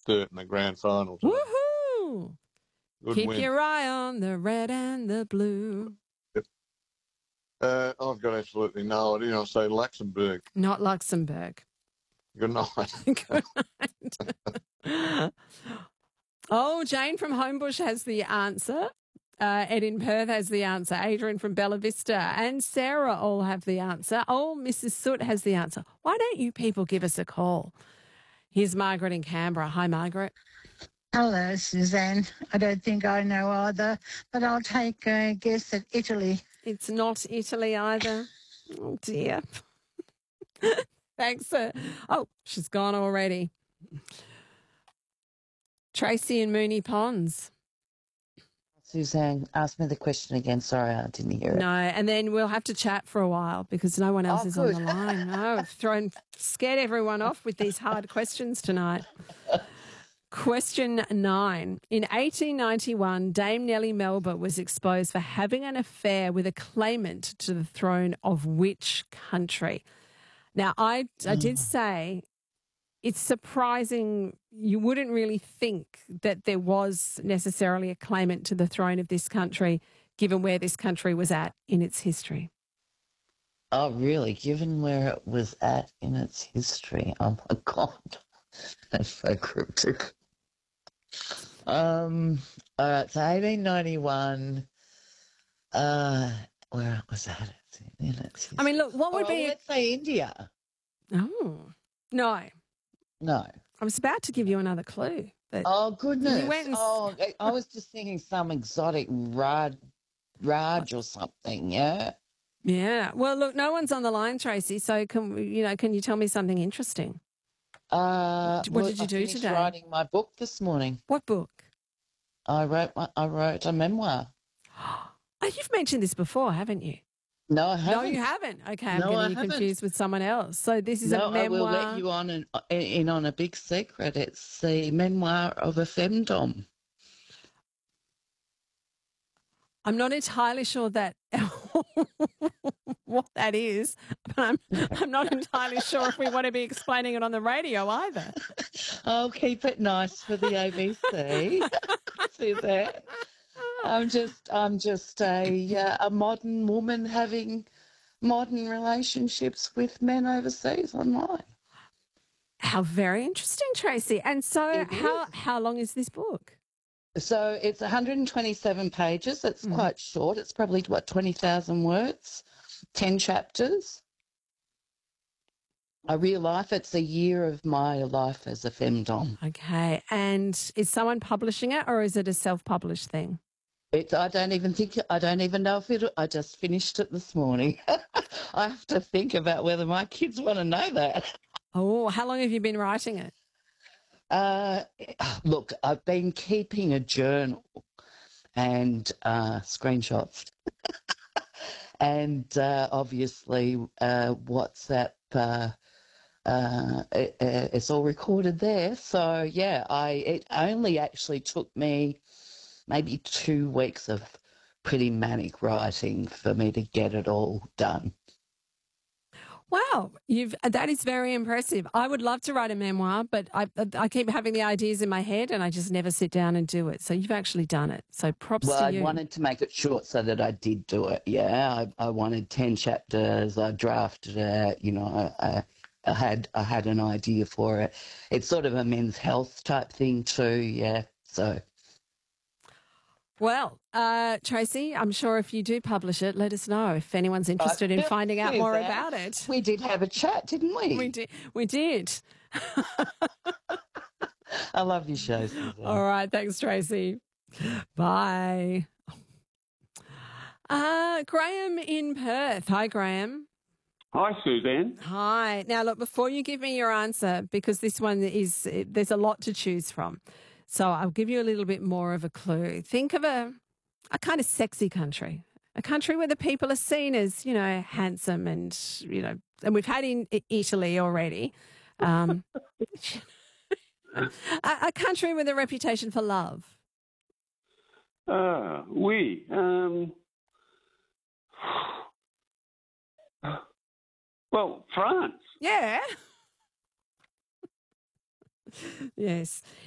third in the grand final tonight. Woohoo! Good Keep win. your eye on the red and the blue. I've got absolutely no idea. I'll say Luxembourg. Not Luxembourg. Good night. Good night. Oh, Jane from Homebush has the answer. Ed in Perth has the answer. Adrian from Bella Vista and Sarah all have the answer. Oh, Mrs. Soot has the answer. Why don't you people give us a call? Here's Margaret in Canberra. Hi, Margaret. Hello, Suzanne. I don't think I know either, but I'll take a guess at Italy. It's not Italy either. Oh, dear. Thanks, sir. Oh, she's gone already. Tracy in Moonee Ponds. Suzanne, ask me the question again. Sorry, I didn't hear it. No, and then we'll have to chat for a while because no one else is good. on the line. No, I've scared everyone off with these hard questions tonight. Question 9. In 1891, Dame Nellie Melba was exposed for having an affair with a claimant to the throne of which country? Now, I did say it's surprising. You wouldn't really think that there was necessarily a claimant to the throne of this country, given where this country was at in its history. Oh, really? Given where it was at in its history? Oh, my God. That's so cryptic. All right, so 1891, where was that? I mean, look, what would be... Let's say India. Oh, no. No. I was about to give you another clue. But oh, goodness. You went and... I was just thinking some exotic Raj or something, yeah? Yeah. Well, look, no one's on the line, Tracy, so can you tell me something interesting? What did you do today? Writing my book this morning. What book? I wrote a memoir. Oh, you've mentioned this before, haven't you? No, I haven't. No, you haven't. Okay, I'm getting you confused with someone else. So this is a memoir. I will let you in on a big secret. It's the memoir of a femdom. I'm not entirely sure that what that is, but I'm not entirely sure if we want to be explaining it on the radio either. I'll keep it nice for the ABC. See that? I'm just a modern woman having modern relationships with men overseas online. How very interesting, Tracy. And so how long is this book? So it's 127 pages. It's quite short. It's probably, 20,000 words, 10 chapters. A real life. It's a year of my life as a femdom. Okay. And is someone publishing it or is it a self-published thing? I don't even know if I just finished it this morning. I have to think about whether my kids want to know that. Oh, how long have you been writing it? Look, I've been keeping a journal and screenshots and obviously WhatsApp, it's all recorded there. So, yeah, it only actually took me maybe 2 weeks of pretty manic writing for me to get it all done. Wow, that is very impressive. I would love to write a memoir, but I keep having the ideas in my head and I just never sit down and do it. So you've actually done it. So props to you. Well, I wanted to make it short so that I did do it. Yeah, I wanted 10 chapters. I drafted it. I had an idea for it. It's sort of a men's health type thing too. Yeah, so. Well, Tracy, I'm sure if you do publish it, let us know if anyone's interested in finding out more about it. We did have a chat, didn't we? We did. I love your show, Suzanne. All right. Thanks, Tracy. Bye. Graham in Perth. Hi, Graham. Hi, Suzanne. Hi. Now, look, before you give me your answer, because this one there's a lot to choose from. So I'll give you a little bit more of a clue. Think of a kind of sexy country, a country where the people are seen as, handsome and, and we've had in Italy already. A country with a reputation for love. Oui. Well, France. Yeah. Yes.